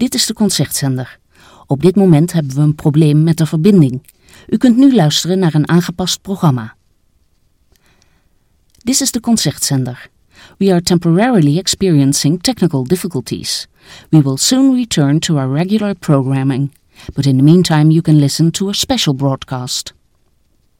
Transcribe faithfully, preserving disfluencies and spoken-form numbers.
Dit is de Concertzender. Op dit moment hebben we een probleem met de verbinding. U kunt nu luisteren naar een aangepast programma. This is the Concertzender. We are temporarily experiencing technical difficulties. We will soon return to our regular programming, but in the meantime you can listen to a special broadcast.